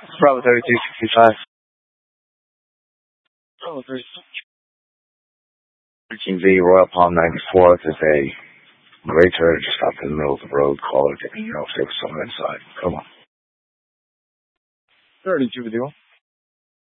Bravo 3265. Bravo 32. 13V Royal Palm 94th is a greater just stopped in the middle of the road. Caller, taking your off, take someone inside. Come on. 32 with you.